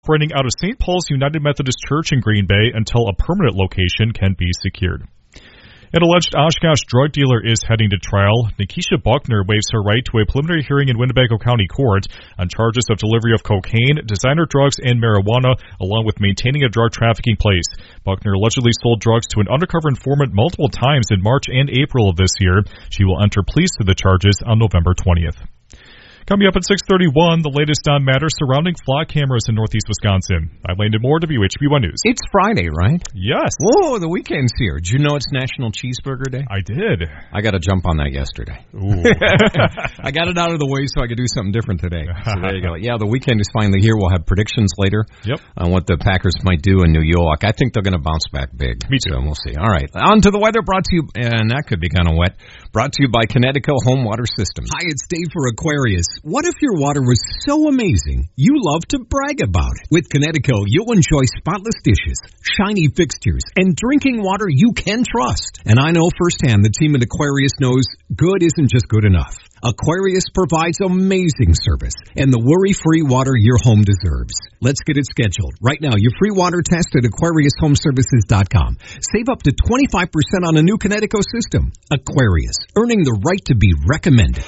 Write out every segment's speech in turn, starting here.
Operating out of St. Paul's United Methodist Church in Green Bay until a permanent location can be secured. An alleged Oshkosh drug dealer is heading to trial. Nikisha Buckner waives her right to a preliminary hearing in Winnebago County Court on charges of delivery of cocaine, designer drugs, and marijuana, along with maintaining a drug trafficking place. Buckner allegedly sold drugs to an undercover informant multiple times in March and April of this year. She will enter pleas to the charges on November 20th. Coming up at 6:31, the latest on matters surrounding flock cameras in northeast Wisconsin. I'm Landon Moore, WHB1 News. It's Friday, right? Yes. Whoa, the weekend's here. Did you know it's National Cheeseburger Day? I did. I got to jump on that yesterday. Ooh. I got it out of the way so I could do something different today. So there you go. Yeah, the weekend is finally here. We'll have predictions later on what the Packers might do in New York. I think they're going to bounce back big. Me too. So we'll see. All right. On to the weather brought to you, and that could be kind of wet, brought to you by Connecticut Home Water Systems. Hi, it's Dave for Aquarius. What if your water was so amazing you love to brag about it? With Connecticut, you'll enjoy spotless dishes, shiny fixtures, and drinking water you can trust. And I know firsthand the team at Aquarius knows good isn't just good enough. Aquarius provides amazing service and the worry-free water your home deserves. Let's get it scheduled. Right now, your free water test at AquariusHomeservices.com. Save up to 25% on a new Connecticut system. Aquarius, earning the right to be recommended.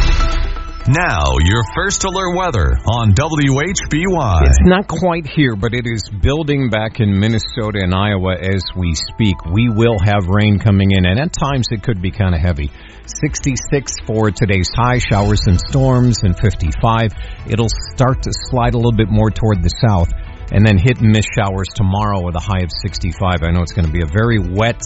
Now, your first alert weather on WHBY. It's not quite here, but it is building back in Minnesota and Iowa as we speak. We will have rain coming in, and at times it could be kind of heavy. 66 for today's high, showers and storms, and 55. It'll start to slide a little bit more toward the south, and then hit and miss showers tomorrow with a high of 65. I know it's going to be a very wet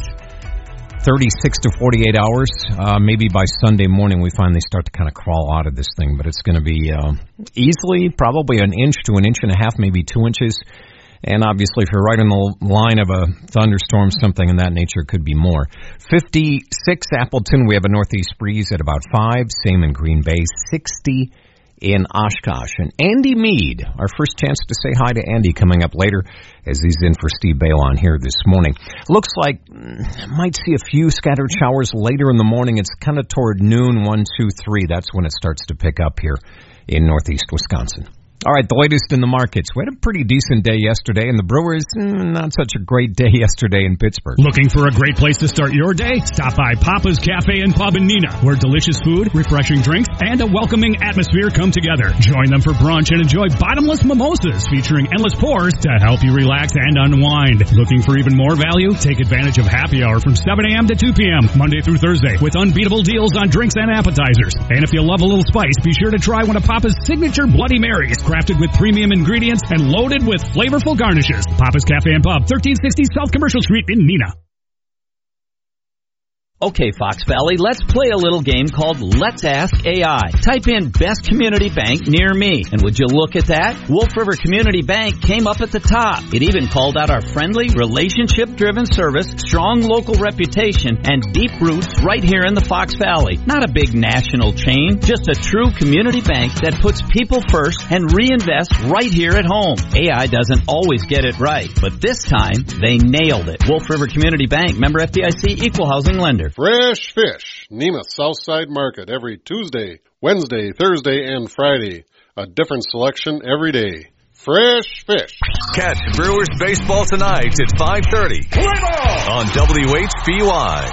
36 to 48 hours. Maybe by Sunday morning we finally start to kind of crawl out of this thing, but it's going to be easily probably an inch to an inch and a half, maybe 2 inches. And obviously if you're right on the line of a thunderstorm, something in that nature, it could be more. 56 Appleton, we have a northeast breeze at about 5. Same in Green Bay, 60 in Oshkosh. And Andy Mead, our first chance to say hi to Andy coming up later as he's in for Steve Bailon here this morning. Looks like might see a few scattered showers later in the morning. It's kind of toward noon, 1, 2, 3. That's when it starts to pick up here in northeast Wisconsin. All right, the latest in the markets. We had a pretty decent day yesterday, and the Brewers, not such a great day yesterday in Pittsburgh. Looking for a great place to start your day? Stop by Papa's Cafe and Pub in Neenah, where delicious food, refreshing drinks, and a welcoming atmosphere come together. Join them for brunch and enjoy bottomless mimosas featuring endless pours to help you relax and unwind. Looking for even more value? Take advantage of happy hour from 7 a.m. to 2 p.m. Monday through Thursday with unbeatable deals on drinks and appetizers. And if you love a little spice, be sure to try one of Papa's signature Bloody Marys, crafted with premium ingredients and loaded with flavorful garnishes. Papa's Cafe and Pub, 1360 South Commercial Street in Neenah. Okay, Fox Valley, let's play a little game called Let's Ask AI. Type in best community bank near me, and would you look at that? Wolf River Community Bank came up at the top. It even called out our friendly, relationship-driven service, strong local reputation, and deep roots right here in the Fox Valley. Not a big national chain, just a true community bank that puts people first and reinvests right here at home. AI doesn't always get it right, but this time, they nailed it. Wolf River Community Bank, member FDIC, equal housing lender. Fresh Fish, Nemeth Southside Market, every Tuesday, Wednesday, Thursday, and Friday. A different selection every day. Fresh Fish. Catch Brewers baseball tonight at 5:30 on WHBY.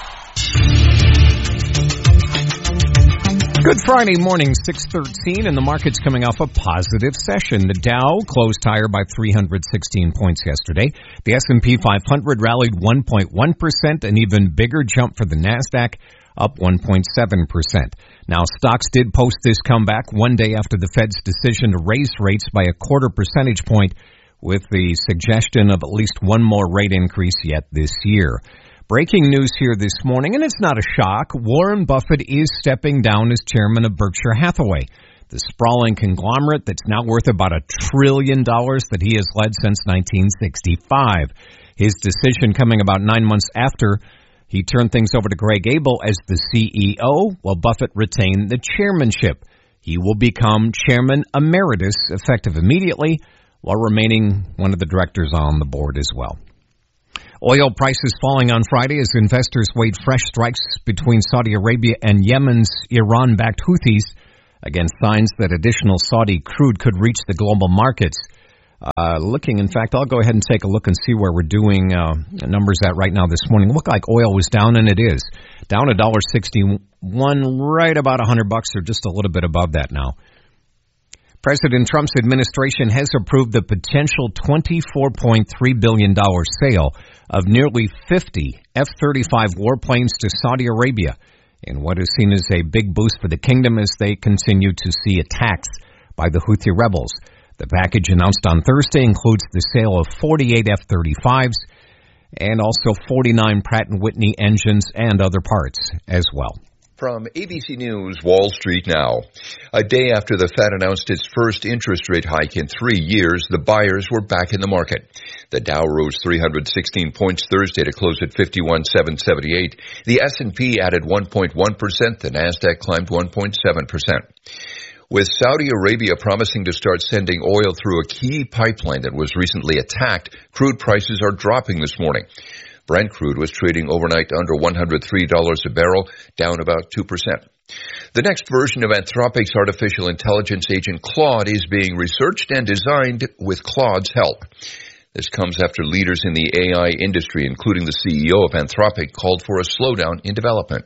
Good Friday morning, 6:13, and the market's coming off a positive session. The Dow closed higher by 316 points yesterday. The S&P 500 rallied 1.1%, an even bigger jump for the NASDAQ, up 1.7%. Now, stocks did post this comeback one day after the Fed's decision to raise rates by a 0.25 percentage point, with the suggestion of at least one more rate increase yet this year. Breaking news here this morning, and it's not a shock, Warren Buffett is stepping down as chairman of Berkshire Hathaway, the sprawling conglomerate that's now worth about $1 trillion that he has led since 1965. His decision coming about 9 months after he turned things over to Greg Abel as the CEO, while Buffett retained the chairmanship. He will become chairman emeritus effective immediately, while remaining one of the directors on the board as well. Oil prices falling on Friday as investors weighed fresh strikes between Saudi Arabia and Yemen's Iran-backed Houthis against signs that additional Saudi crude could reach the global markets. Looking, in fact, I'll go ahead and take a look and see where we're doing numbers at right now this morning. Look like oil was down, and it is. Down $1.61, right about $100 or just a little bit above that now. President Trump's administration has approved the potential $24.3 billion sale of nearly 50 F-35 warplanes to Saudi Arabia in what is seen as a big boost for the kingdom as they continue to see attacks by the Houthi rebels. The package announced on Thursday includes the sale of 48 F-35s and also 49 Pratt & Whitney engines and other parts as well. From ABC News, Wall Street now. A day after the Fed announced its first interest rate hike in 3 years, the buyers were back in the market. The Dow rose 316 points Thursday to close at 51,778. The S&P added 1.1%. The Nasdaq climbed 1.7%. With Saudi Arabia promising to start sending oil through a key pipeline that was recently attacked, crude prices are dropping this morning. Brent crude was trading overnight under $103 a barrel, down about 2%. The next version of Anthropic's artificial intelligence agent Claude is being researched and designed with Claude's help. This comes after leaders in the AI industry, including the CEO of Anthropic, called for a slowdown in development.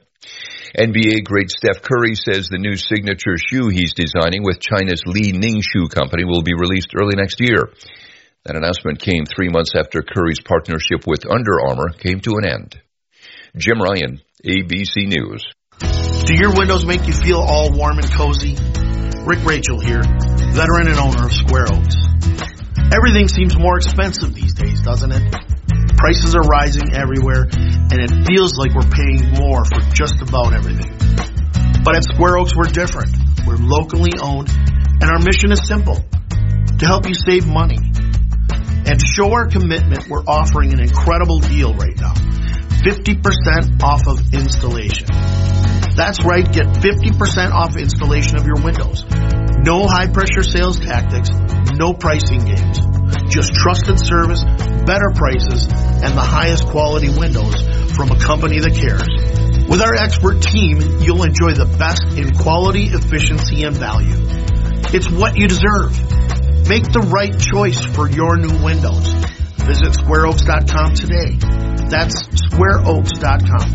NBA great Steph Curry says the new signature shoe he's designing with China's Li Ning Shoe Company will be released early next year. That announcement came 3 months after Curry's partnership with Under Armour came to an end. Jim Ryan, ABC News. Do your windows make you feel all warm and cozy? Rick Rachel here, veteran and owner of Square Oaks. Everything seems more expensive these days, doesn't it? Prices are rising everywhere, and it feels like we're paying more for just about everything. But at Square Oaks, we're different. We're locally owned, and our mission is simple: to help you save money. And to show our commitment, we're offering an incredible deal right now. 50% off of installation. That's right, get 50% off installation of your windows. No high-pressure sales tactics, no pricing games. Just trusted service, better prices, and the highest quality windows from a company that cares. With our expert team, you'll enjoy the best in quality, efficiency, and value. It's what you deserve. Make the right choice for your new windows. Visit SquareOaks.com today. That's SquareOaks.com.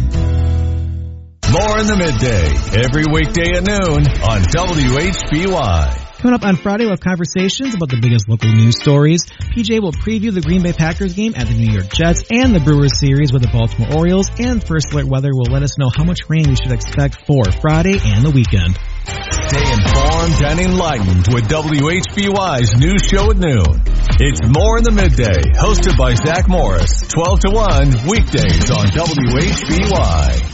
More in the midday, every weekday at noon on WHBY. Coming up on Friday, we'll have conversations about the biggest local news stories. PJ will preview the Green Bay Packers game at the New York Jets and the Brewers series with the Baltimore Orioles. And First Alert Weather will let us know how much rain we should expect for Friday and the weekend. Stay informed and enlightened with WHBY's news show at noon. It's More in the Midday, hosted by Zach Morris, 12 to 1, weekdays on WHBY.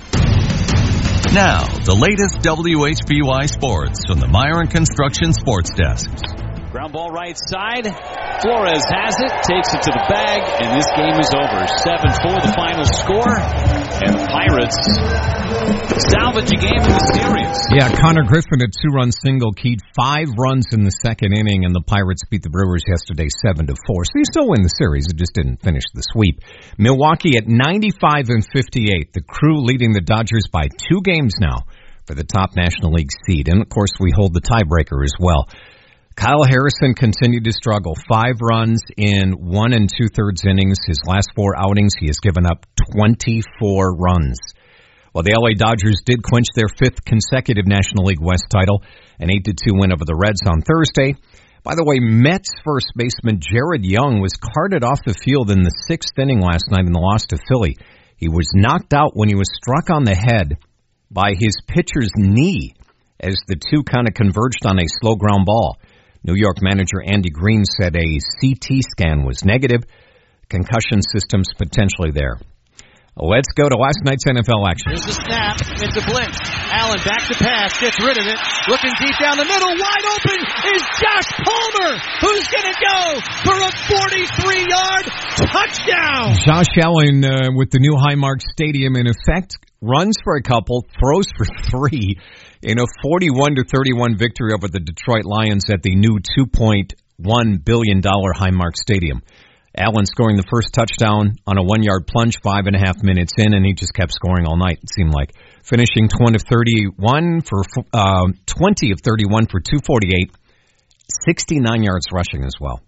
Now, the latest WHBY sports from the Myron Construction Sports Desks. Ground ball right side. Flores has it, takes it to the bag, and this game is over. 7-4 the final score, and the Pirates salvage a game in the series. Yeah, Connor Griffin, a 2-run single, keyed 5 runs in the second inning, and the Pirates beat the Brewers yesterday 7-4. So they still win the series, it just didn't finish the sweep. Milwaukee at 95-58, the Crew leading the Dodgers by 2 games now for the top National League seed. And, of course, we hold the tiebreaker as well. Kyle Harrison continued to struggle. 5 runs in 1 2/3 innings. His last 4 outings, he has given up 24 runs. Well, the LA Dodgers did clinch their 5th consecutive National League West title, an 8-2 win over the Reds on Thursday. By the way, Mets first baseman Jared Young was carted off the field in the 6th inning last night in the loss to Philly. He was knocked out when he was struck on the head by his pitcher's knee as the two kind of converged on a slow ground ball. New York manager Andy Green said a CT scan was negative. Concussion systems potentially there. Let's go to last night's NFL action. There's a snap. It's a blitz. Allen back to pass. Gets rid of it. Looking deep down the middle. Wide open is Josh Palmer, who's going to go for a 43-yard touchdown. Josh Allen with the new Highmark Stadium in effect. Runs for a couple. Throws for 3. In a 41-31 victory over the Detroit Lions at the new $2.1 billion Highmark Stadium. Allen scoring the first touchdown on a 1-yard plunge 5.5 minutes in, and he just kept scoring all night, it seemed like. Finishing 20 of 31 for 248 69 yards rushing as well.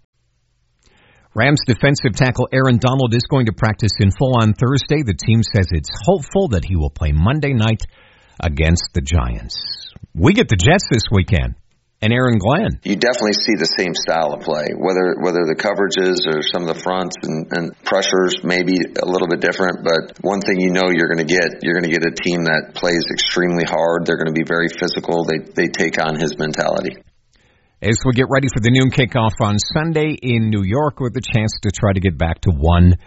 Rams defensive tackle Aaron Donald is going to practice in full on Thursday. The team says it's hopeful that he will play Monday night against the Giants. We get the Jets this weekend. And Aaron Glenn. You definitely see the same style of play, whether the coverages or some of the fronts and pressures may be a little bit different, but one thing you're going to get a team that plays extremely hard. They're going to be very physical. They take on his mentality. As we get ready for the noon kickoff on Sunday in New York with a chance to try to get back to 1-1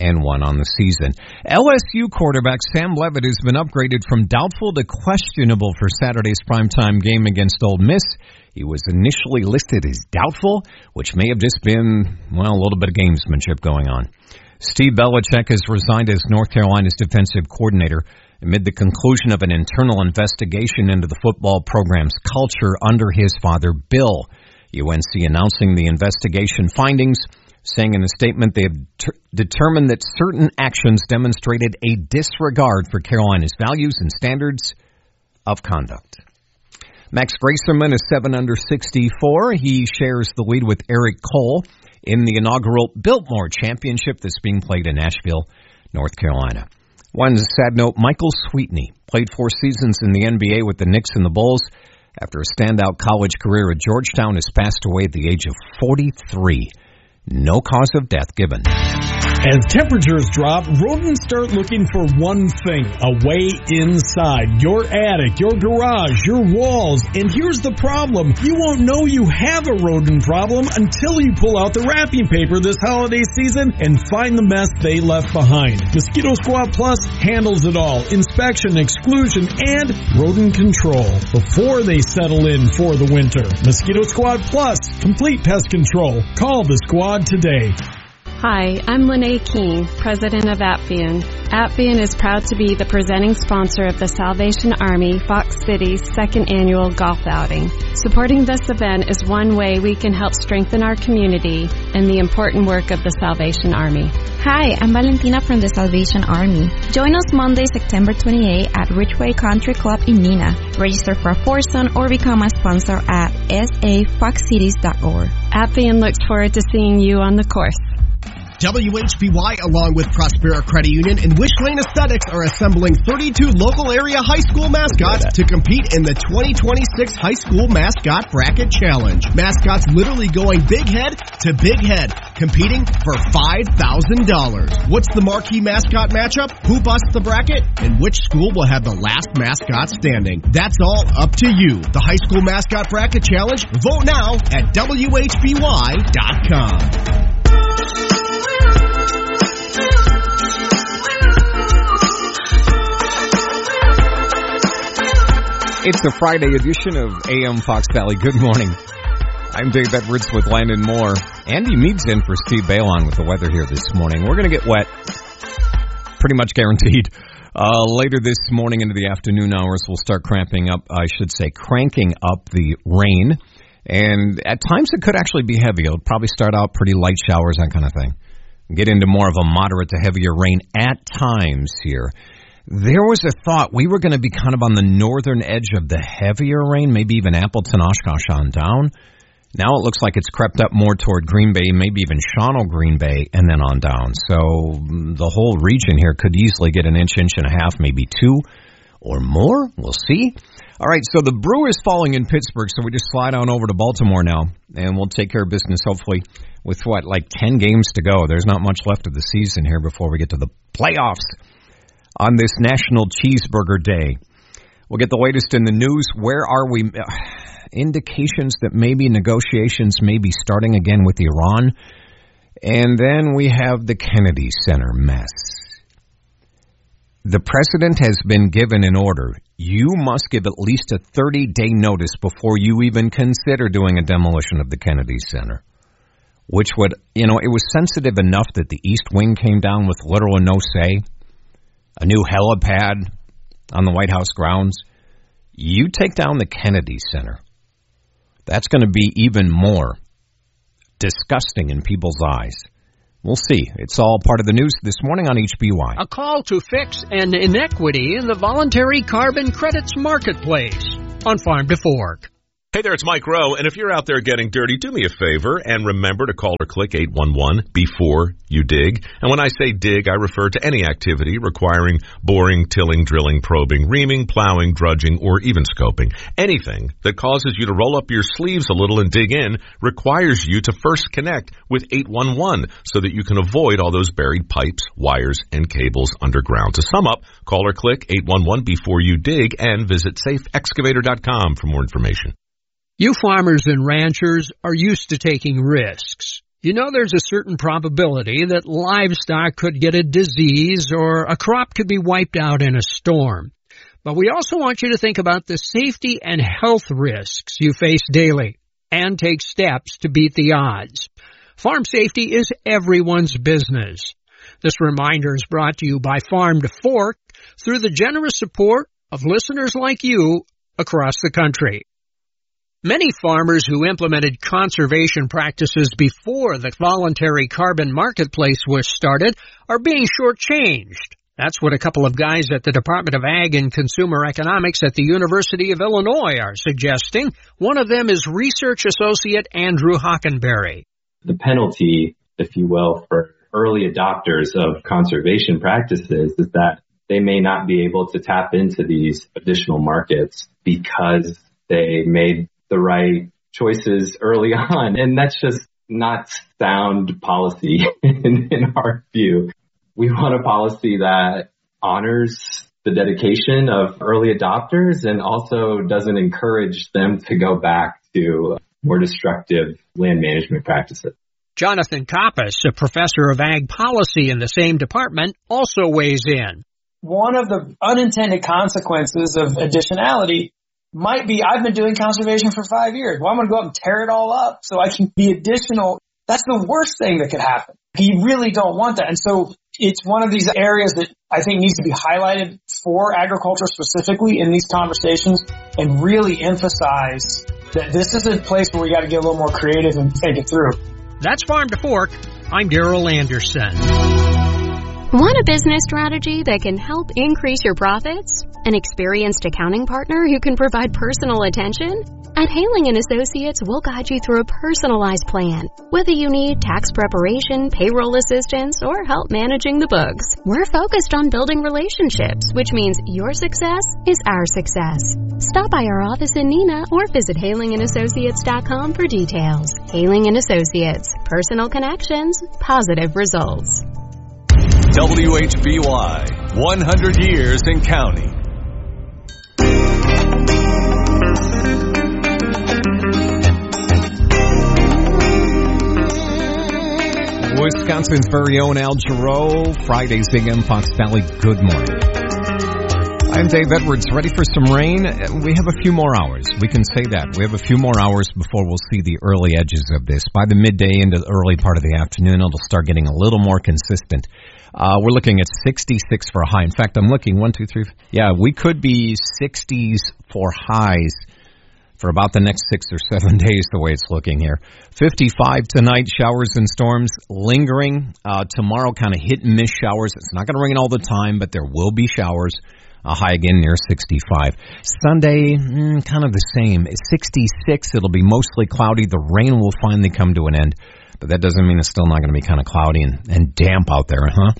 on the season. LSU quarterback Sam Leavitt has been upgraded from doubtful to questionable for Saturday's primetime game against Ole Miss. He was initially listed as doubtful, which may have just been, a little bit of gamesmanship going on. Steve Belichick has resigned as North Carolina's defensive coordinator amid the conclusion of an internal investigation into the football program's culture under his father, Bill. UNC announcing the investigation findings, saying in a statement they have determined that certain actions demonstrated a disregard for Carolina's values and standards of conduct. Max Grayserman is 7 under 64. He shares the lead with Eric Cole in the inaugural Biltmore Championship that's being played in Nashville, North Carolina. One sad note, Michael Sweetney played 4 seasons in the NBA with the Knicks and the Bulls. After a standout college career at Georgetown, has passed away at the age of 43. No cause of death given. As temperatures drop, rodents start looking for one thing, a way inside. Your attic, your garage, your walls. And here's the problem. You won't know you have a rodent problem until you pull out the wrapping paper this holiday season and find the mess they left behind. Mosquito Squad Plus handles it all. Inspection, exclusion, and rodent control before they settle in for the winter. Mosquito Squad Plus, complete pest control. Call the squad today. Hi, I'm Lene King, president of Appian. Appian is proud to be the presenting sponsor of the Salvation Army Fox City's second annual golf outing. Supporting this event is one way we can help strengthen our community and the important work of the Salvation Army. Hi, I'm Valentina from the Salvation Army. Join us Monday, September 28 at Ridgeway Country Club in Neenah. Register for a foursome or become a sponsor at safoxcities.org. Appian looks forward to seeing you on the course. WHBY, along with Prospera Credit Union and Wish Lane Aesthetics, are assembling 32 local area high school mascots to compete in the 2026 High School Mascot Bracket Challenge. Mascots literally going big head to big head, competing for $5,000. What's the marquee mascot matchup? Who busts the bracket? And which school will have the last mascot standing? That's all up to you. The High School Mascot Bracket Challenge. Vote now at WHBY.com. It's the Friday edition of AM Fox Valley. Good morning. I'm Dave Edwards with Landon Moore. Andy Mead's in for Steve Bailon with the weather here this morning. We're going to get wet, pretty much guaranteed. Later this morning into the afternoon hours, we'll start cranking up the rain. And at times it could actually be heavy. It'll probably start out pretty light showers, that kind of thing. Get into more of a moderate to heavier rain at times here. There was a thought we were going to be kind of on the northern edge of the heavier rain, maybe even Appleton, Oshkosh on down. Now it looks like it's crept up more toward Green Bay, maybe even Shawano, Green Bay, and then on down. So the whole region here could easily get an inch and a half, maybe 2 or more. We'll see. All right, so the Brewers falling in Pittsburgh, so we just slide on over to Baltimore now, and we'll take care of business hopefully with, 10 games to go. There's not much left of the season here before we get to the playoffs. On this National Cheeseburger Day, we'll get the latest in the news. Where are we? Indications that maybe negotiations may be starting again with Iran. And then we have the Kennedy Center mess. The president has been given an order. You must give at least a 30-day notice before you even consider doing a demolition of the Kennedy Center. Which would, it was sensitive enough that the East Wing came down with little or no say. A new helipad on the White House grounds. You take down the Kennedy Center. That's going to be even more disgusting in people's eyes. We'll see. It's all part of the news this morning on HBY. A call to fix an inequity in the voluntary carbon credits marketplace on Farm to Fork. Hey there, it's Mike Rowe, and if you're out there getting dirty, do me a favor and remember to call or click 811 before you dig. And when I say dig, I refer to any activity requiring boring, tilling, drilling, probing, reaming, plowing, drudging, or even scoping. Anything that causes you to roll up your sleeves a little and dig in requires you to first connect with 811 so that you can avoid all those buried pipes, wires, and cables underground. To sum up, call or click 811 before you dig and visit safeexcavator.com for more information. You farmers and ranchers are used to taking risks. You know there's a certain probability that livestock could get a disease or a crop could be wiped out in a storm. But we also want you to think about the safety and health risks you face daily and take steps to beat the odds. Farm safety is everyone's business. This reminder is brought to you by Farm to Fork through the generous support of listeners like you across the country. Many farmers who implemented conservation practices before the voluntary carbon marketplace was started are being shortchanged. That's what a couple of guys at the Department of Ag and Consumer Economics at the University of Illinois are suggesting. One of them is research associate Andrew Hockenberry. The penalty, if you will, for early adopters of conservation practices is that they may not be able to tap into these additional markets because they made the right choices early on. And that's just not sound policy in our view. We want a policy that honors the dedication of early adopters and also doesn't encourage them to go back to more destructive land management practices. Jonathan Koppas, a professor of ag policy in the same department, also weighs in. One of the unintended consequences of additionality might be, I've been doing conservation for 5 years. Well, I'm going to go out and tear it all up so I can be additional. That's the worst thing that could happen. You really don't want that. And so it's one of these areas that I think needs to be highlighted for agriculture specifically in these conversations and really emphasize that this is a place where we got to get a little more creative and think it through. That's Farm to Fork. I'm Darrell Anderson. Want a business strategy that can help increase your profits? An experienced accounting partner who can provide personal attention? At Haling & Associates, we'll guide you through a personalized plan. Whether you need tax preparation, payroll assistance, or help managing the books, we're focused on building relationships, which means your success is our success. Stop by our office in Neenah or visit HalingAssociates.com for details. Haling & Associates. Personal connections, positive results. WHBY, 100 years in counting. Wisconsin's very own Al Giroux, Friday's AM Fox Valley. Good morning. I'm Dave Edwards, ready for some rain. We have a few more hours. We can say that. We have a few more hours before we'll see the early edges of this. By the midday into the early part of the afternoon, it'll start getting a little more consistent. We're looking at 66 for a high. In fact, I'm looking 1, 2, 3. Yeah, we could be 60s for highs for about the next 6 or 7 days, the way it's looking here. 55 tonight, showers and storms lingering. Tomorrow, kind of hit and miss showers. It's not going to rain all the time, but there will be showers. A high again near 65. Sunday, kind of the same. It's 66. It'll be mostly cloudy. The rain will finally come to an end. But that doesn't mean it's still not going to be kind of cloudy and damp out there, huh?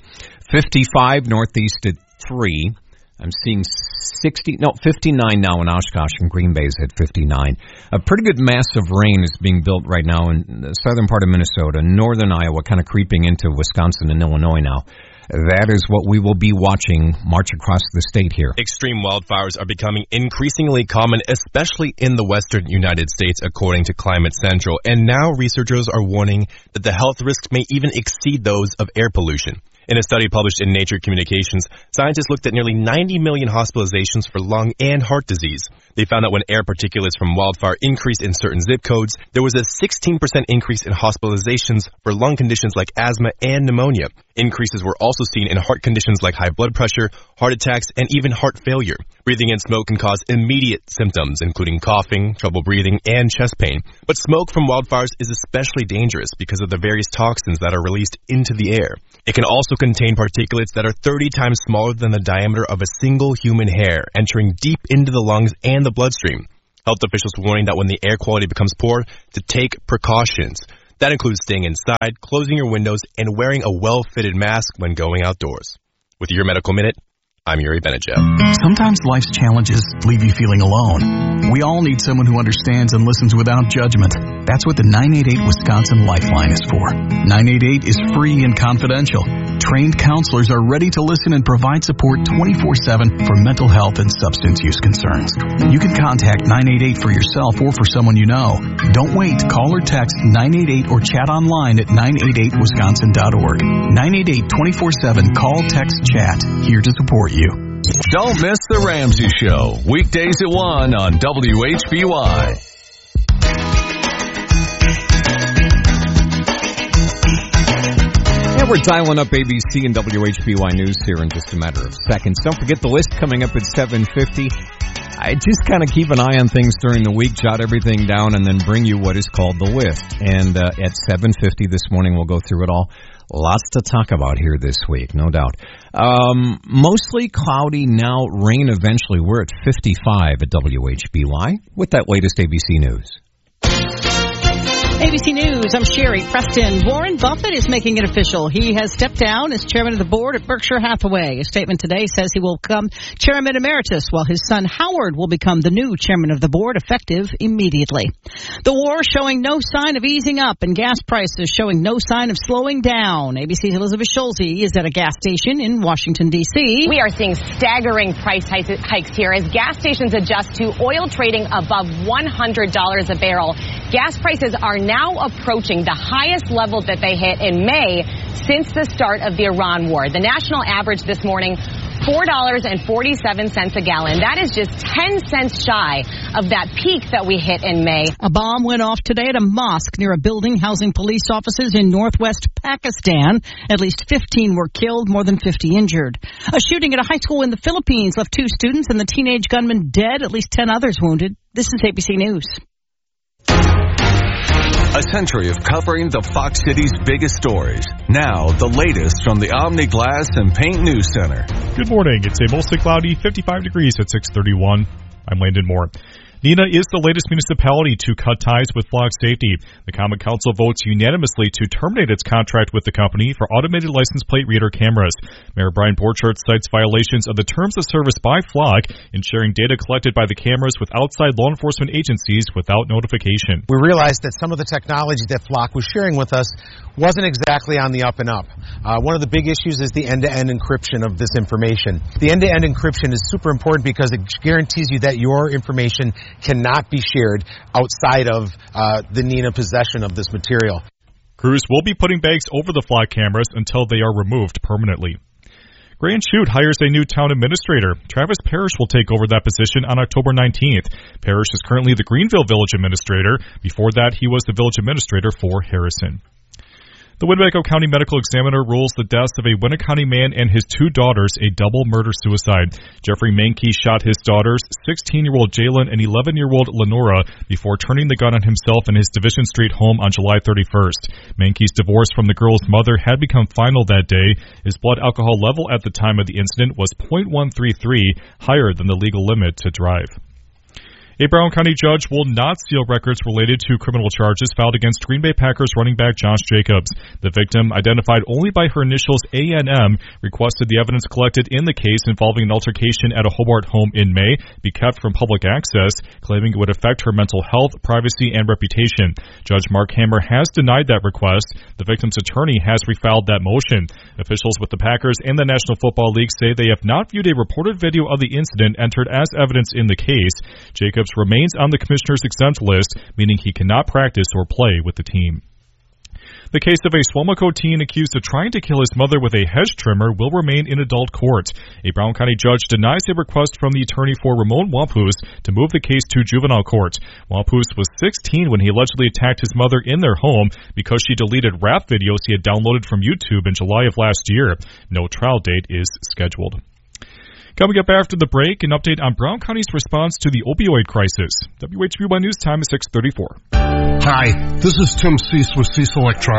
55 northeast at 3. I'm seeing 59 now in Oshkosh, and Green Bay is at 59. A pretty good mass of rain is being built right now in the southern part of Minnesota, northern Iowa, kind of creeping into Wisconsin and Illinois now. That is what we will be watching march across the state here. Extreme wildfires are becoming increasingly common, especially in the western United States, according to Climate Central. And now researchers are warning that the health risks may even exceed those of air pollution. In a study published in Nature Communications, scientists looked at nearly 90 million hospitalizations for lung and heart disease. They found that when air particulates from wildfire increased in certain zip codes, there was a 16% increase in hospitalizations for lung conditions like asthma and pneumonia. Increases were also seen in heart conditions like high blood pressure, heart attacks, and even heart failure. Breathing in smoke can cause immediate symptoms, including coughing, trouble breathing, and chest pain. But smoke from wildfires is especially dangerous because of the various toxins that are released into the air. It can also contain particulates that are 30 times smaller than the diameter of a single human hair, entering deep into the lungs and the bloodstream. Health officials warning that when the air quality becomes poor, to take precautions. That includes staying inside, closing your windows, and wearing a well-fitted mask when going outdoors. With your Medical Minute, I'm Yuri Benadjet. Sometimes life's challenges leave you feeling alone. We all need someone who understands and listens without judgment. That's what the 988 Wisconsin Lifeline is for. 988 is free and confidential. Trained counselors are ready to listen and provide support 24/7 for mental health and substance use concerns. You can contact 988 for yourself or for someone you know. Don't wait. Call or text 988 or chat online at 988wisconsin.org. 988 24/7. Call, text, chat. Here to support you. Don't miss The Ramsey Show, weekdays at 1 on WHBY. Yeah, we're dialing up ABC and WHBY News here in just a matter of seconds. Don't forget the list coming up at 7:50. I just kind of keep an eye on things during the week, jot everything down, and then bring you what is called the list. And at 7:50 this morning, we'll go through it all. Lots to talk about here this week, no doubt. Mostly cloudy now, rain eventually. We're at 55 at WHBY with that latest ABC News. ABC News, I'm Sherry Preston. Warren Buffett is making it official. He has stepped down as chairman of the board at Berkshire Hathaway. A statement today says he will become chairman emeritus, while his son Howard will become the new chairman of the board, effective immediately. The war showing no sign of easing up, and gas prices showing no sign of slowing down. ABC's Elizabeth Schulze is at a gas station in Washington, D.C. We are seeing staggering price hikes here as gas stations adjust to oil trading above $100 a barrel. Gas prices are now approaching the highest level that they hit in May since the start of the Iran war. The national average this morning, $4.47 a gallon. That is just 10 cents shy of that peak that we hit in May. A bomb went off today at a mosque near a building housing police officers in northwest Pakistan. At least 15 were killed, more than 50 injured. A shooting at a high school in the Philippines left 2 students and the teenage gunman dead, at least 10 others wounded. This is ABC News. A century of covering the Fox City's biggest stories. Now, the latest from the Omni Glass and Paint News Center. Good morning. It's a mostly cloudy 55 degrees at 6:31. I'm Landon Moore. Neenah is the latest municipality to cut ties with Flock Safety. The Common Council votes unanimously to terminate its contract with the company for automated license plate reader cameras. Mayor Brian Borchardt cites violations of the terms of service by Flock in sharing data collected by the cameras with outside law enforcement agencies without notification. We realized that some of the technology that Flock was sharing with us wasn't exactly on the up and up. One of the big issues is the end-to-end encryption of this information. The end-to-end encryption is super important because it guarantees you that your information cannot be shared outside of the Neenah possession of this material. Crews will be putting bags over the Flock cameras until they are removed permanently. Grand Chute hires a new town administrator. Travis Parrish will take over that position on October 19th. Parrish is currently the Greenville Village Administrator. Before that, he was the Village Administrator for Harrison. The Winnebago County Medical Examiner rules the deaths of a Winneconne man and his 2 daughters a double murder-suicide. Jeffrey Mankey shot his daughters, 16-year-old Jalen and 11-year-old Lenora, before turning the gun on himself in his Division Street home on July 31st. Mankey's divorce from the girl's mother had become final that day. His blood alcohol level at the time of the incident was .133, higher than the legal limit to drive. A Brown County judge will not seal records related to criminal charges filed against Green Bay Packers running back Josh Jacobs. The victim, identified only by her initials A&M, requested the evidence collected in the case involving an altercation at a Hobart home in May be kept from public access, claiming it would affect her mental health, privacy, and reputation. Judge Mark Hammer has denied that request. The victim's attorney has refiled that motion. Officials with the Packers and the National Football League say they have not viewed a reported video of the incident entered as evidence in the case. Jacobs remains on the commissioner's exempt list, meaning he cannot practice or play with the team. The case of a Swamico teen accused of trying to kill his mother with a hedge trimmer will remain in adult court. A Brown County judge denies a request from the attorney for Ramon Wampus to move the case to juvenile court. Wampus was 16 when he allegedly attacked his mother in their home because she deleted rap videos he had downloaded from YouTube in July of last year. No trial date is scheduled. Coming up after the break, an update on Brown County's response to the opioid crisis. WHBY News time is 6:34. Hi, this is Tim Cease with Cease Electronics.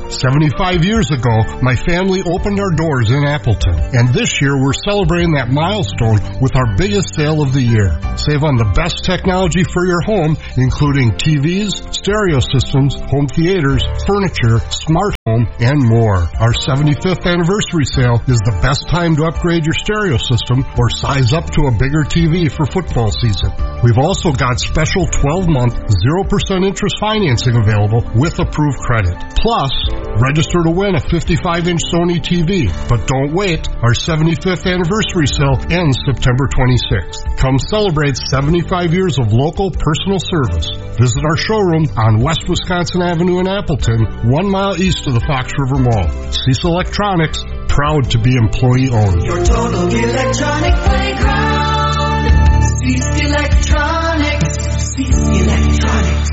75 years ago, my family opened our doors in Appleton, and this year we're celebrating that milestone with our biggest sale of the year. Save on the best technology for your home, including TVs, stereo systems, home theaters, furniture, smart home, and more. Our 75th anniversary sale is the best time to upgrade your stereo system or size up to a bigger TV for football season. We've also got special 12-month, 0% interest financing available with approved credit. Plus, register to win a 55-inch Sony TV. But don't wait. Our 75th anniversary sale ends September 26th. Come celebrate 75 years of local personal service. Visit our showroom on West Wisconsin Avenue in Appleton, 1 mile east of the Fox River Mall. Cecil Electronics, proud to be employee-owned. Your total electronic playground. Cecil Electronics. Cecil Electronics.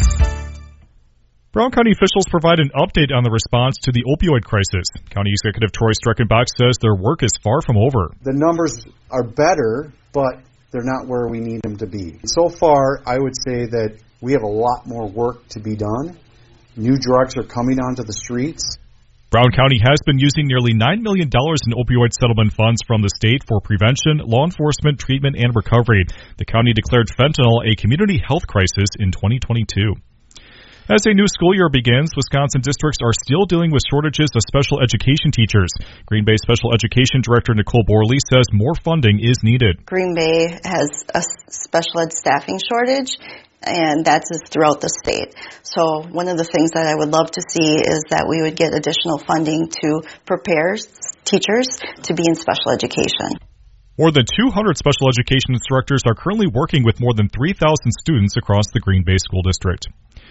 Brown County officials provide an update on the response to the opioid crisis. County Executive Troy Streckenbach says their work is far from over. The numbers are better, but they're not where we need them to be. So far, I would say that we have a lot more work to be done. New drugs are coming onto the streets. Brown County has been using nearly $9 million in opioid settlement funds from the state for prevention, law enforcement, treatment, and recovery. The county declared fentanyl a community health crisis in 2022. As a new school year begins, Wisconsin districts are still dealing with shortages of special education teachers. Green Bay Special Education Director Nicole Borley says more funding is needed. Green Bay has a special ed staffing shortage, and that's throughout the state. So one of the things that I would love to see is that we would get additional funding to prepare teachers to be in special education. More than 200 special education instructors are currently working with more than 3,000 students across the Green Bay School District.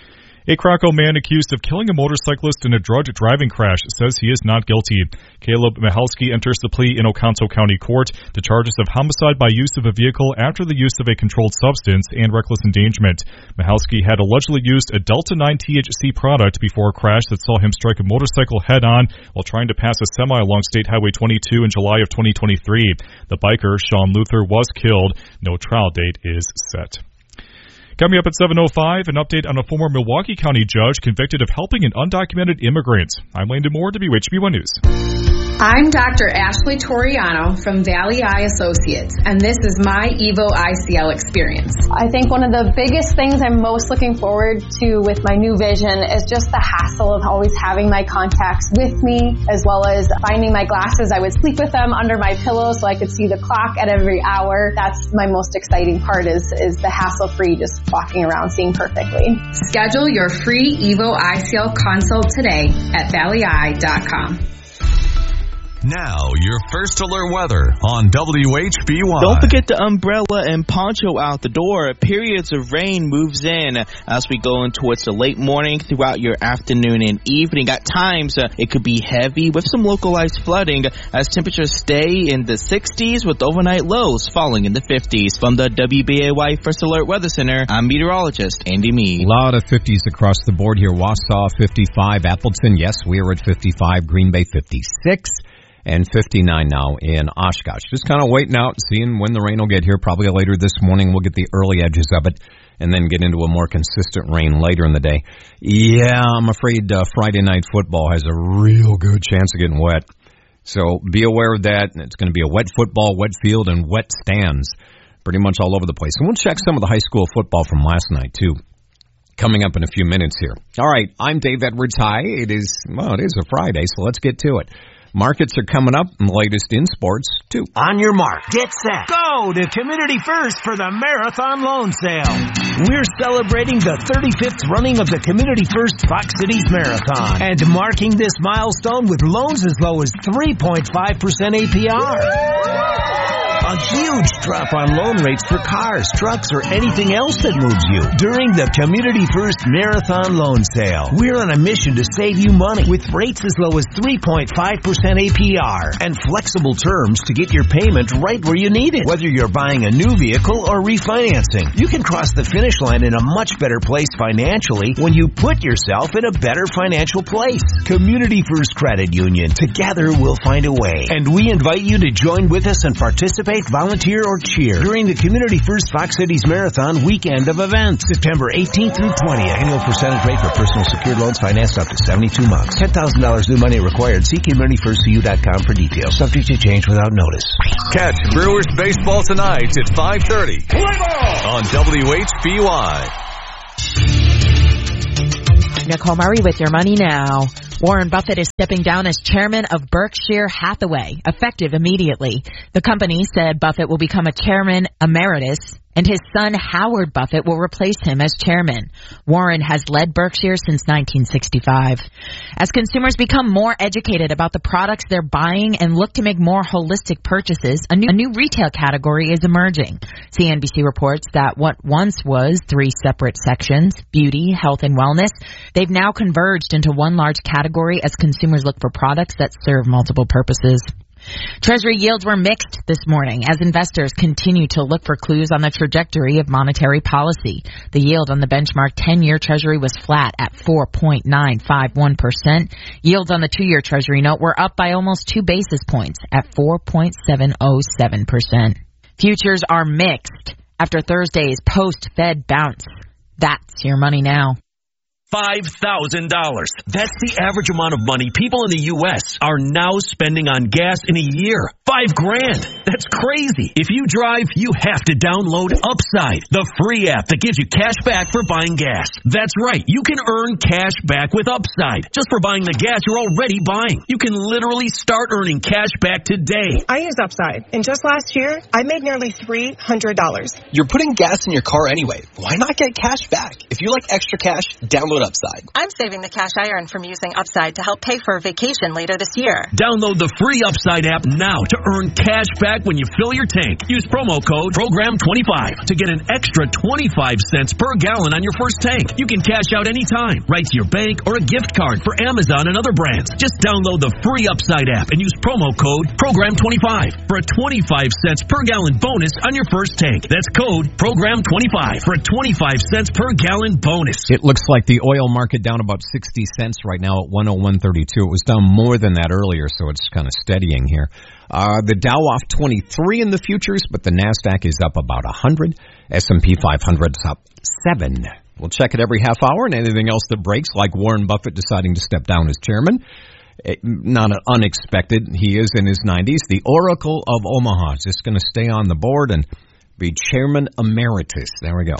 A Krakow man accused of killing a motorcyclist in a drug driving crash says he is not guilty. Caleb Michalski enters the plea in Oconto County Court to charges of homicide by use of a vehicle after the use of a controlled substance and reckless endangerment. Michalski had allegedly used a Delta-9 THC product before a crash that saw him strike a motorcycle head-on while trying to pass a semi along State Highway 22 in July of 2023. The biker, Sean Luther, was killed. No trial date is set. Coming up at 7:05, an update on a former Milwaukee County judge convicted of helping an undocumented immigrant. I'm Landon Moore, WHB1 News. I'm Dr. Ashley Toriano from Valley Eye Associates, and this is my EVO ICL experience. I think one of the biggest things I'm most looking forward to with my new vision is just the hassle of always having my contacts with me, as well as finding my glasses. I would sleep with them under my pillow so I could see the clock at every hour. That's my most exciting part is the hassle-free, just walking around seeing perfectly. Schedule your free EVO ICL consult today at valleyeye.com. Now, your first alert weather on WHBY. Don't forget the umbrella and poncho out the door. Periods of rain moves in as we go in towards the late morning throughout your afternoon and evening. At times, it could be heavy with some localized flooding as temperatures stay in the 60s with overnight lows falling in the 50s. From the WBAY First Alert Weather Center, I'm meteorologist Andy Meade. A lot of 50s across the board here. Wausau 55, Appleton, yes, we're at 55, Green Bay 56. And 59 now in Oshkosh. Just kind of waiting out, seeing when the rain will get here. Probably later this morning we'll get the early edges of it and then get into a more consistent rain later in the day. Yeah, I'm afraid Friday night football has a real good chance of getting wet. So be aware of that. It's going to be a wet football, wet field, and wet stands pretty much all over the place. And we'll check some of the high school football from last night, too. Coming up in a few minutes here. All right, I'm Dave Edwards. Hi. It is a Friday, so let's get to it. Markets are coming up, and the latest in sports, too. On your mark, get set, go to Community First for the Marathon Loan Sale. We're celebrating the 35th running of the Community First Fox Cities Marathon and marking this milestone with loans as low as 3.5% APR. A huge drop on loan rates for cars, trucks, or anything else that moves you during the Community First Marathon Loan Sale. We're on a mission to save you money with rates as low as 3.5% APR and flexible terms to get your payment right where you need it. Whether you're buying a new vehicle or refinancing, you can cross the finish line in a much better place financially when you put yourself in a better financial place. Community First Credit Union. Together we'll find a way. And we invite you to join with us and participate picnic, volunteer, or cheer during the Community First Fox Cities Marathon weekend of events. September 18th through 20th. Annual percentage rate for personal secured loans financed up to 72 months. $10,000 new money required. See CommunityFirstCU.com for details. Subject to change without notice. Catch Brewers baseball tonight at 5:30 on WHBY. Nicole Murray with your money now. Warren Buffett is stepping down as chairman of Berkshire Hathaway, effective immediately. The company said Buffett will become a chairman emeritus, and his son Howard Buffett will replace him as chairman. Warren has led Berkshire since 1965. As consumers become more educated about the products they're buying and look to make more holistic purchases, a new retail category is emerging. CNBC reports that what once was 3 separate sections, beauty, health, and wellness, they've now converged into one large category as consumers look for products that serve multiple purposes. Treasury yields were mixed this morning as investors continue to look for clues on the trajectory of monetary policy. The yield on the benchmark 10-year Treasury was flat at 4.951%. Yields on the 2-year Treasury note were up by almost 2 basis points at 4.707%. Futures are mixed after Thursday's post-Fed bounce. That's your money now. $5,000. That's the average amount of money people in the U.S. are now spending on gas in a year. $5,000. That's crazy. If you drive, you have to download Upside, the free app that gives you cash back for buying gas. That's right. You can earn cash back with Upside just for buying the gas you're already buying. You can literally start earning cash back today. I use Upside, and just last year, I made nearly $300. You're putting gas in your car anyway. Why not get cash back? If you like extra cash, download Upside. I'm saving the cash I earned from using Upside to help pay for a vacation later this year. Download the free Upside app now to earn cash back when you fill your tank. Use promo code PROGRAM25 to get an extra 25 cents per gallon on your first tank. You can cash out anytime, right to your bank or a gift card for Amazon and other brands. Just download the free Upside app and use promo code PROGRAM25 for a 25 cents per gallon bonus on your first tank. That's code PROGRAM25 for a 25 cents per gallon bonus. It looks like the oil market down about 60 cents right now at 101.32. It was down more than that earlier, so it's kind of steadying here. The Dow off 23 in the futures, but the NASDAQ is up about 100. S&P 500 is up 7. We'll check it every half hour, and anything else that breaks, like Warren Buffett deciding to step down as chairman. Not unexpected. He is in his 90s. The Oracle of Omaha is just going to stay on the board and be chairman emeritus. There we go.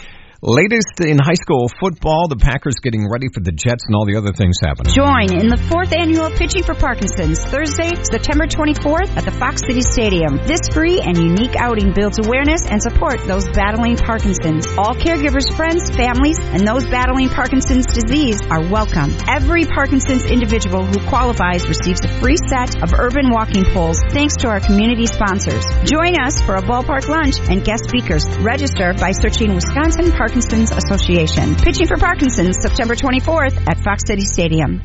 Latest in high school football, the Packers getting ready for the Jets and all the other things happening. Join in the 4th annual Pitching for Parkinson's, Thursday, September 24th at the Fox City Stadium. This free and unique outing builds awareness and support those battling Parkinson's. All caregivers, friends, families, and those battling Parkinson's disease are welcome. Every Parkinson's individual who qualifies receives a free set of urban walking poles thanks to our community sponsors. Join us for a ballpark lunch and guest speakers. Register by searching Wisconsin Parkinson's Association. Pitching for Parkinson's, September 24th at Fox City Stadium.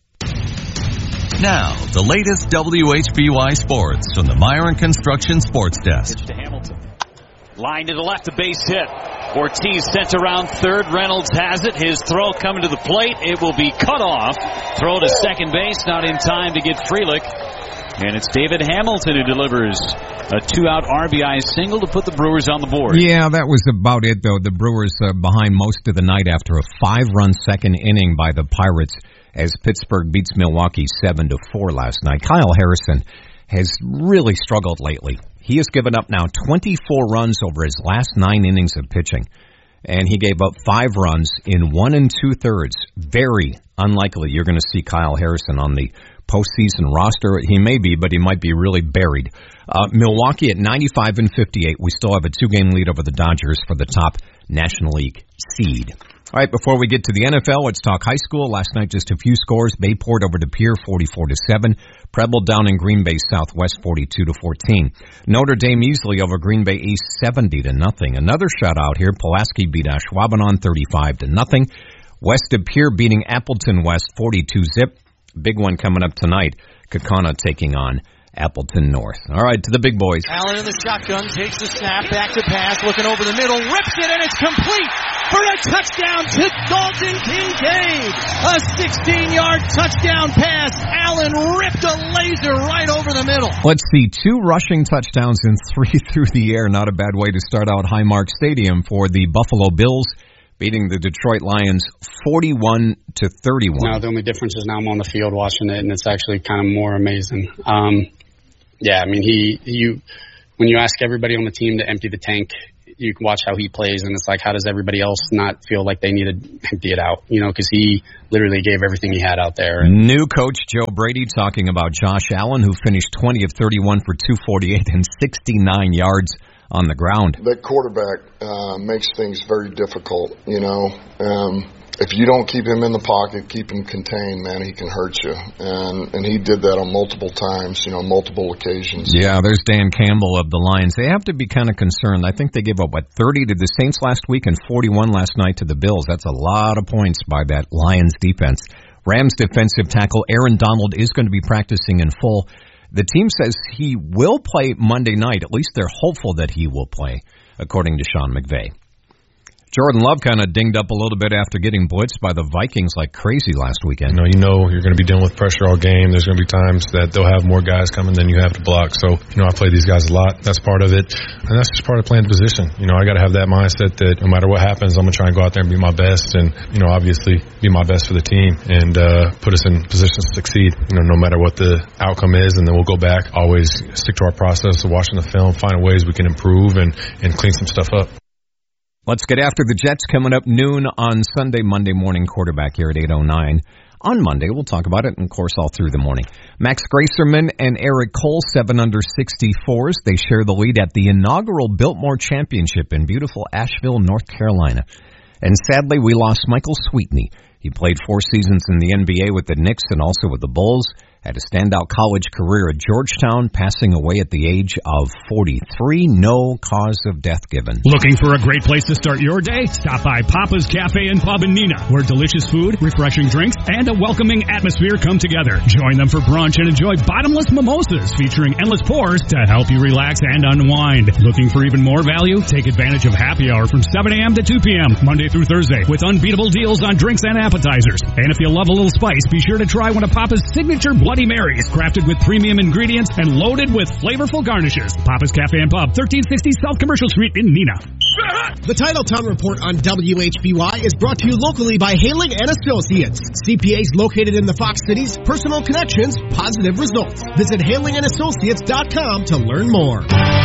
Now, the latest WHBY sports from the Myron Construction Sports Desk. Pitch to Hamilton. Line to the left, a base hit. Ortiz sent around third. Reynolds has it. His throw coming to the plate. It will be cut off. Throw to second base, not in time to get Frelick. And it's David Hamilton who delivers a 2-out RBI single to put the Brewers on the board. Yeah, that was about it, though. The Brewers behind most of the night after a 5-run second inning by the Pirates as Pittsburgh beats Milwaukee 7-4 last night. Kyle Harrison has really struggled lately. He has given up now 24 runs over his last 9 innings of pitching. And he gave up 5 runs in 1 2/3. Very unlikely you're going to see Kyle Harrison on the postseason roster. He may be, but he might be really buried. Milwaukee at 95-58. We still have a 2-game lead over the Dodgers for the top National League seed. All right, before we get to the NFL, let's talk high school. Last night, just a few scores. Bayport over De Pere, 44-7. Preble down in Green Bay Southwest, 42-14. Notre Dame easily over Green Bay East, 70-0. Another shutout here. Pulaski beat Ashwaubenon, 35-0. West De Pere beating Appleton West, 42-0. Big one coming up tonight. Kaukauna taking on Appleton North. All right, to the big boys. Allen in the shotgun, takes the snap, back to pass, looking over the middle, rips it, and it's complete for a touchdown to Dalton Kincaid. A 16-yard touchdown pass. Allen ripped a laser right over the middle. Let's see, 2 rushing touchdowns and 3 through the air. Not a bad way to start out Highmark Stadium for the Buffalo Bills, beating the Detroit Lions 41-31. Now the only difference is now I'm on the field watching it, and it's actually kind of more amazing. Yeah, I mean, when you ask everybody on the team to empty the tank, you can watch how he plays, and it's like, how does everybody else not feel like they need to empty it out? You know, because he literally gave everything he had out there. New coach Joe Brady talking about Josh Allen, who finished 20 of 31 for 248 and 69 yards on the ground. That quarterback makes things very difficult, you know. If you don't keep him in the pocket, keep him contained, man, he can hurt you. And he did that on multiple times, you know, multiple occasions. Yeah, there's Dan Campbell of the Lions. They have to be kind of concerned. I think they gave up, 30 to the Saints last week and 41 last night to the Bills. That's a lot of points by that Lions defense. Rams defensive tackle Aaron Donald is going to be practicing in full. The team says he will play Monday night. At least they're hopeful that he will play, according to Sean McVay. Jordan Love kind of dinged up a little bit after getting blitzed by the Vikings like crazy last weekend. You know you're going to be dealing with pressure all game. There's going to be times that they'll have more guys coming than you have to block. So, I play these guys a lot. That's part of it. And that's just part of playing the position. I got to have that mindset that no matter what happens, I'm going to try and go out there and be my best and, obviously be my best for the team and put us in positions to succeed, no matter what the outcome is. And then we'll go back, always stick to our process of watching the film, find ways we can improve and clean some stuff up. Let's get after the Jets coming up noon on Sunday, Monday morning quarterback here at 8:09. On Monday, we'll talk about it, and of course, all through the morning. Max Gracerman and Eric Cole, 7 under 64s. They share the lead at the inaugural Biltmore Championship in beautiful Asheville, North Carolina. And sadly, we lost Michael Sweetney. He played 4 seasons in the NBA with the Knicks and also with the Bulls. Had a standout college career at Georgetown, passing away at the age of 43. No cause of death given. Looking for a great place to start your day? Stop by Papa's Cafe and Pub in Neenah, where delicious food, refreshing drinks, and a welcoming atmosphere come together. Join them for brunch and enjoy bottomless mimosas featuring endless pours to help you relax and unwind. Looking for even more value? Take advantage of happy hour from 7 a.m. to 2 p.m. Monday through Thursday with unbeatable deals on drinks and appetizers. And if you love a little spice, be sure to try one of Papa's signature Bloody Marys, crafted with premium ingredients and loaded with flavorful garnishes. Papa's Cafe and Pub, 1360 South Commercial Street in Neenah. The Titletown Report on WHBY is brought to you locally by Haling & Associates. CPAs located in the Fox Cities, personal connections, positive results. Visit HalingandAssociates.com to learn more.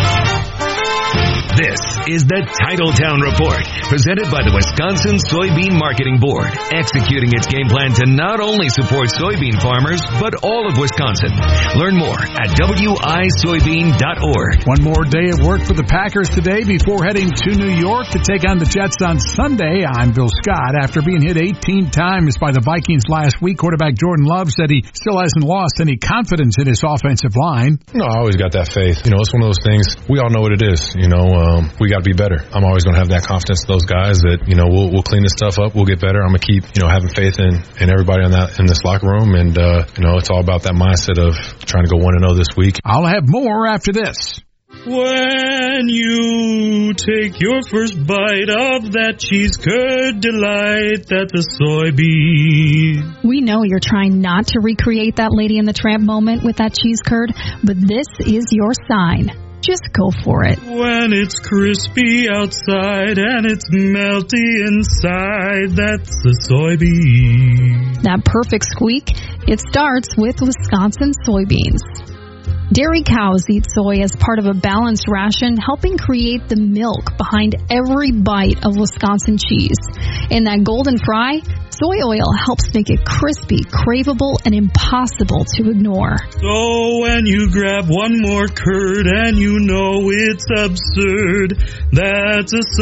This is the Titletown Report, presented by the Wisconsin Soybean Marketing Board, executing its game plan to not only support soybean farmers, but all of Wisconsin. Learn more at wisoybean.org. One more day of work for the Packers today before heading to New York to take on the Jets on Sunday. I'm Bill Scott. After being hit 18 times by the Vikings last week, quarterback Jordan Love said he still hasn't lost any confidence in his offensive line. No, I always got that faith. It's one of those things. We all know what it is. We got to be better. I'm always going to have that confidence in those guys that, we'll clean this stuff up. We'll get better. I'm going to keep, having faith in everybody in this locker room. And, it's all about that mindset of trying to go 1-0 this week. I'll have more after this. When you take your first bite of that cheese curd delight, that's a soybean. We know you're trying not to recreate that Lady and the Tramp moment with that cheese curd, but this is your sign. Just go for it. When it's crispy outside and it's melty inside, that's a soybean. That perfect squeak, it starts with Wisconsin soybeans. Dairy cows eat soy as part of a balanced ration, helping create the milk behind every bite of Wisconsin cheese. In that golden fry, soy oil helps make it crispy, craveable, and impossible to ignore. So when you grab one more curd and you know it's absurd, that's a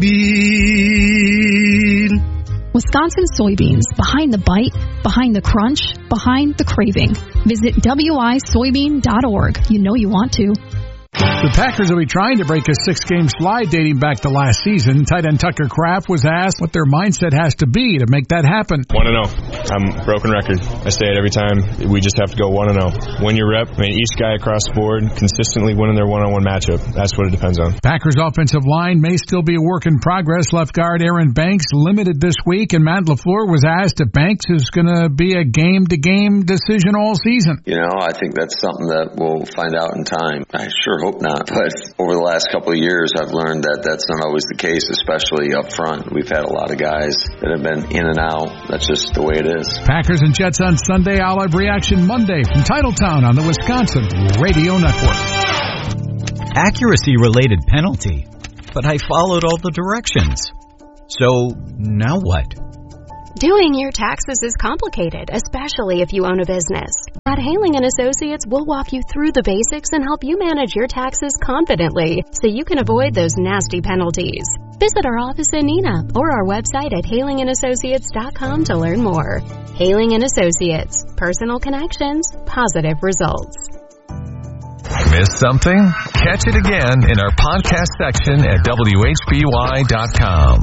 soybean. Wisconsin soybeans, behind the bite, behind the crunch, behind the craving. Visit wisoybean.org. You know you want to. The Packers will be trying to break a 6-game slide dating back to last season. Tight end Tucker Kraft was asked what their mindset has to be to make that happen. 1-0. I'm broken record. I say it every time. We just have to go 1-0. Win your rep. I mean, each guy across the board consistently winning their one-on-one matchup. That's what it depends on. Packers offensive line may still be a work in progress. Left guard Aaron Banks limited this week, and Matt LaFleur was asked if Banks is going to be a game-to-game decision all season. You know, I think that's something that we'll find out in time. I sure hope not. But over the last couple of years, I've learned that that's not always the case, especially up front. We've had a lot of guys that have been in and out. That's just the way it is. Packers and Jets on Sunday. I'll have reaction Monday from Titletown on the Wisconsin Radio Network. Accuracy-related penalty, but I followed all the directions. So, now what? Doing your taxes is complicated, especially if you own a business. At Haling & Associates, we'll walk you through the basics and help you manage your taxes confidently so you can avoid those nasty penalties. Visit our office in Neenah or our website at halingandassociates.com to learn more. Haling & Associates. Personal connections, positive results. Missed something? Catch it again in our podcast section at WHBY.com.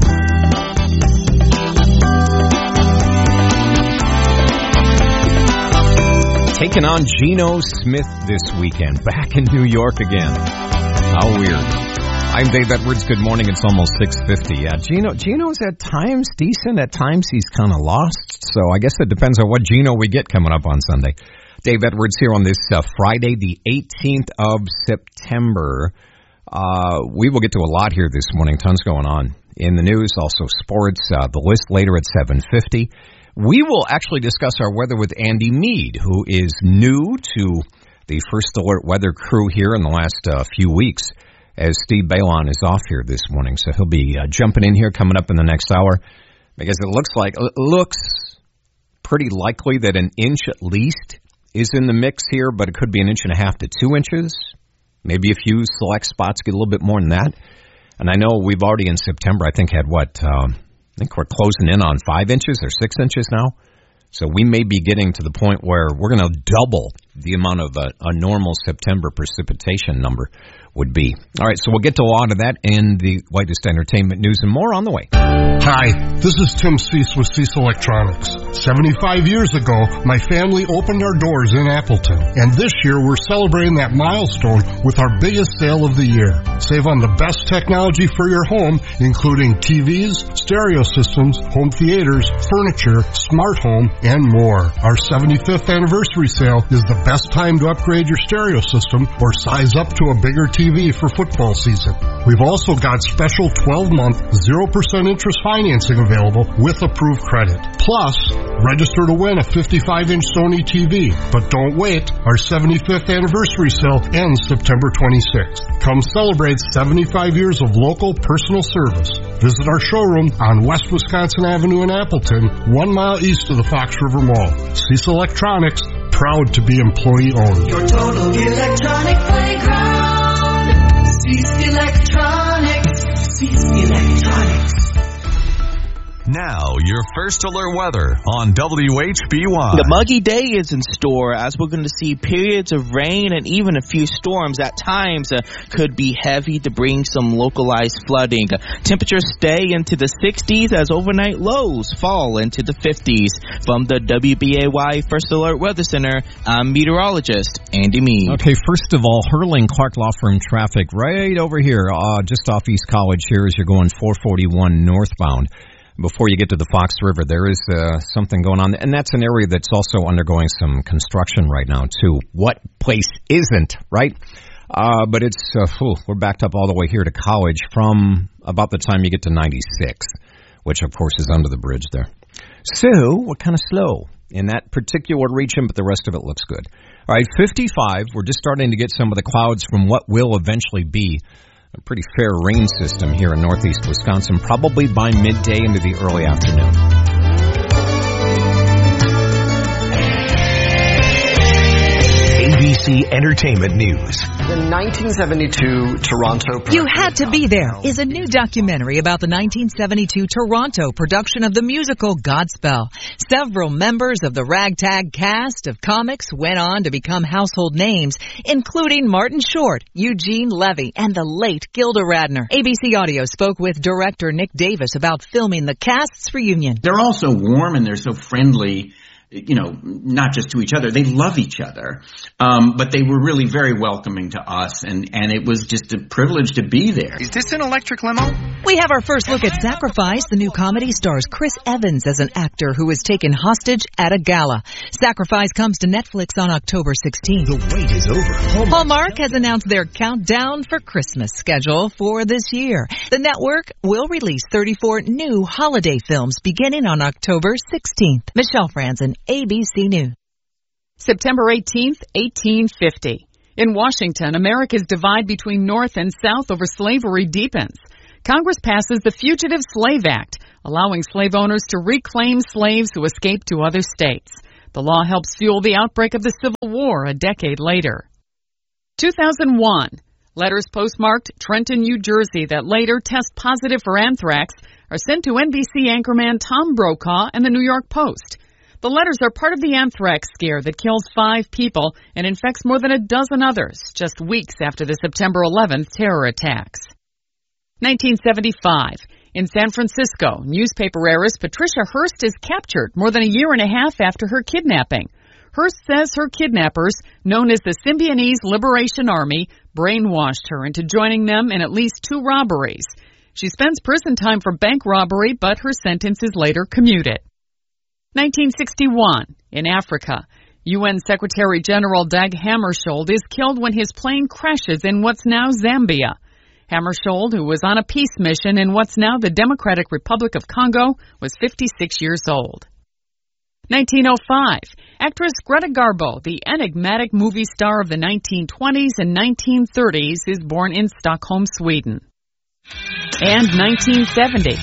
Taking on Geno Smith this weekend, back in New York again. How weird. I'm Dave Edwards. Good morning. It's almost 6:50. Yeah, Geno's at times decent. At times he's kind of lost. So I guess it depends on what Geno we get coming up on Sunday. Dave Edwards here on this Friday, the 18th of September. We will get to a lot here this morning. Tons going on in the news, also sports. The list later at 7:50. We will actually discuss our weather with Andy Mead, who is new to the First Alert weather crew here in the last few weeks, as Steve Balon is off here this morning. So he'll be jumping in here coming up in the next hour, because it looks pretty likely that an inch at least is in the mix here, but it could be 1.5 to 2 inches. Maybe a few select spots get a little bit more than that. And I know we've already in September, I think, had I think we're closing in on 5 inches or 6 inches now. So we may be getting to the point where we're going to double the amount of a normal September precipitation number would be. All right, so we'll get to a lot of that and the latest entertainment news and more on the way. Hi, this is Tim Cease with Cease Electronics. 75 years ago, my family opened our doors in Appleton. And this year, we're celebrating that milestone with our biggest sale of the year. Save on the best technology for your home, including TVs, stereo systems, home theaters, furniture, smart home, and more. Our 75th anniversary sale is the best time to upgrade your stereo system or size up to a bigger TV for football season. We've also got special 12-month 0% interest financing available with approved credit. Plus, register to win a 55-inch Sony TV. But don't wait. Our 75th anniversary sale ends September 26th. Come celebrate 75 years of local personal service. Visit our showroom on West Wisconsin Avenue in Appleton, 1 mile east of the Fox River Mall. Cease Electronics, proud to be employee-owned. Your total electronic playground. Cease Electronics. Cease Electronics. Now, your First Alert weather on WHBY. The muggy day is in store as we're going to see periods of rain and even a few storms at times could be heavy to bring some localized flooding. Temperatures stay into the 60s as overnight lows fall into the 50s. From the WBAY First Alert Weather Center, I'm meteorologist Andy Mead. Okay, first of all, Hurling Clark Law Firm traffic right over here, just off East College here as you're going 441 northbound. Before you get to the Fox River, there is something going on. And that's an area that's also undergoing some construction right now, too. What place isn't, right? But it's, we're backed up all the way here to College from about the time you get to 96, which, of course, is under the bridge there. So we're kind of slow in that particular region, but the rest of it looks good. All right, 55. We're just starting to get some of the clouds from what will eventually be a pretty fair rain system here in northeast Wisconsin, probably by midday into the early afternoon. ABC Entertainment News. The 1972 Toronto... You Had to Be There is a new documentary about the 1972 Toronto production of the musical Godspell. Several members of the ragtag cast of comics went on to become household names, including Martin Short, Eugene Levy, and the late Gilda Radner. ABC Audio spoke with director Nick Davis about filming the cast's reunion. They're all so warm and they're so friendly, not just to each other. They love each other. But they were really very welcoming to us, and it was just a privilege to be there. Is this an electric limo? We have our first look at Sacrifice. The new comedy stars Chris Evans as an actor who is taken hostage at a gala. Sacrifice comes to Netflix on October 16th. The wait is over. Hallmark has announced their countdown for Christmas schedule for this year. The network will release 34 new holiday films beginning on October 16th. Michelle Franzen, ABC News. September 18th, 1850. In Washington, America's divide between North and South over slavery deepens. Congress passes the Fugitive Slave Act, allowing slave owners to reclaim slaves who escaped to other states. The law helps fuel the outbreak of the Civil War a decade later. 2001. Letters postmarked Trenton, New Jersey that later test positive for anthrax are sent to NBC anchorman Tom Brokaw and the New York Post. The letters are part of the anthrax scare that kills 5 people and infects more than a dozen others just weeks after the September 11th terror attacks. 1975. In San Francisco, newspaper heiress Patricia Hearst is captured more than a year and a half after her kidnapping. Hearst says her kidnappers, known as the Symbionese Liberation Army, brainwashed her into joining them in at least 2 robberies. She spends prison time for bank robbery, but her sentence is later commuted. 1961. In Africa, UN Secretary General Dag Hammarskjöld is killed when his plane crashes in what's now Zambia. Hammarskjöld, who was on a peace mission in what's now the Democratic Republic of Congo, was 56 years old. 1905. Actress Greta Garbo, the enigmatic movie star of the 1920s and 1930s, is born in Stockholm, Sweden. And 1970.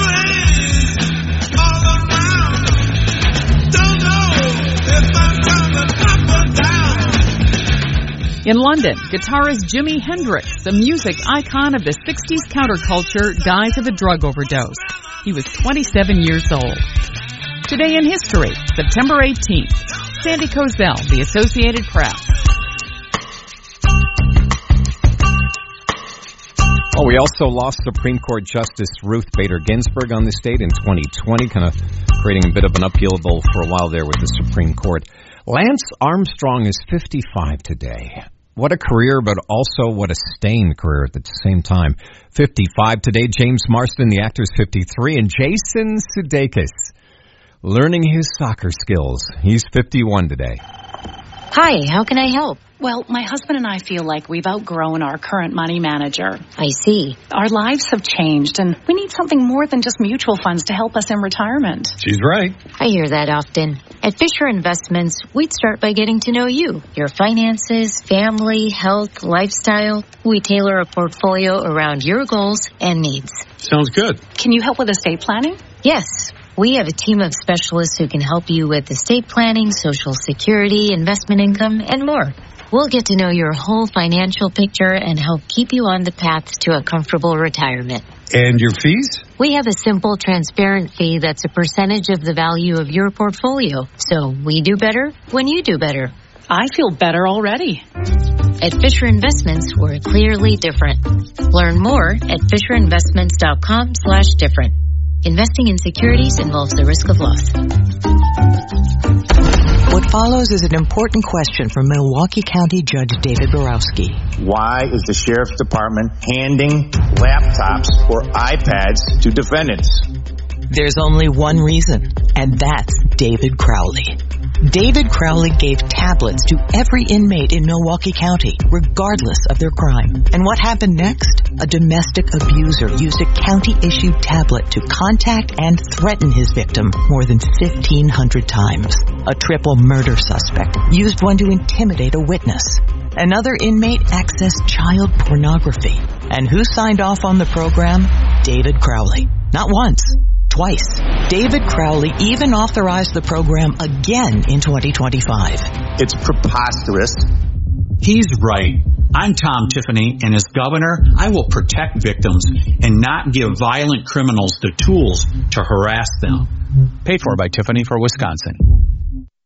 In London, guitarist Jimi Hendrix, the music icon of the 60s counterculture, dies of a drug overdose. He was 27 years old. Today in history, September 18th. Sandy Kozel, The Associated Press. Oh, we also lost Supreme Court Justice Ruth Bader Ginsburg on this date in 2020, kind of creating a bit of an upheaval for a while there with the Supreme Court. Lance Armstrong is 55 today. What a career, but also what a stained career at the same time. 55 today. James Marsden, the actor, is 53. And Jason Sudeikis, learning his soccer skills. He's 51 today. Hi, how can I help? Well, my husband and I feel like we've outgrown our current money manager. I see. Our lives have changed, and we need something more than just mutual funds to help us in retirement. She's right. I hear that often. At Fisher Investments, we'd start by getting to know you, your finances, family, health, lifestyle. We tailor a portfolio around your goals and needs. Sounds good. Can you help with estate planning? Yes. We have a team of specialists who can help you with estate planning, Social Security, investment income, and more. We'll get to know your whole financial picture and help keep you on the path to a comfortable retirement. And your fees? We have a simple, transparent fee that's a percentage of the value of your portfolio. So we do better when you do better. I feel better already. At Fisher Investments, we're clearly different. Learn more at FisherInvestments.com/different. Investing in securities involves the risk of loss. What follows is an important question from Milwaukee County Judge David Borowski. Why is the Sheriff's Department handing laptops or iPads to defendants? There's only one reason, and that's David Crowley. David Crowley gave tablets to every inmate in Milwaukee County, regardless of their crime. And what happened next? A domestic abuser used a county-issued tablet to contact and threaten his victim more than 1,500 times. A triple murder suspect used one to intimidate a witness. Another inmate accessed child pornography. And who signed off on the program? David Crowley. Not once. Twice. David Crowley even authorized the program again in 2025. It's preposterous. He's right. I'm Tom Tiffany, and as governor, I will protect victims and not give violent criminals the tools to harass them. Paid for by Tiffany for Wisconsin.